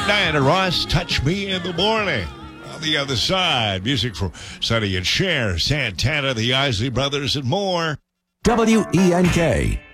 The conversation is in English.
Diana Ross, Touch Me in the Morning. On the other side, music from Sonny and Cher, Santana, the Isley Brothers, and more. WENK.